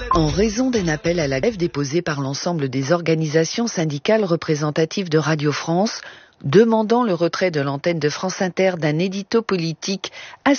En raison d'un appel à la grève déposé par l'ensemble des organisations syndicales représentatives de Radio France, demandant le retrait de l'antenne de France Inter d'un édito politique